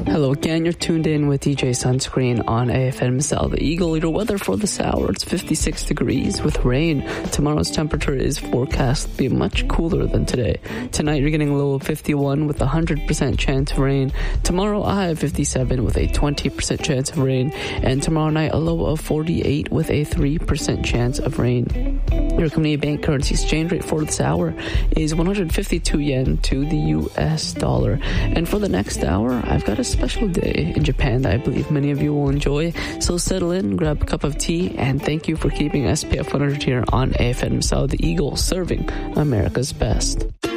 Hello again, you're tuned in with DJ Sunscreen on AFM Sal the Eagle. Your weather for this hour, it's 56 degrees with rain. Tomorrow's temperature is forecast to be much cooler than today. Tonight you're getting a low of 51 with a 100% chance of rain. Tomorrow a high of 57 with a 20% chance of rain. And tomorrow night a low of 48 with a 3% chance of rain. Your Canadian Bank currency exchange rate for this hour is 152 yen to the US dollar. And for the next hour, I've got a special day in Japan that I believe many of you will enjoy. So settle in, grab a cup of tea, and thank you for keeping SPF 100 here on AFM Sal the Eagle, serving America's best.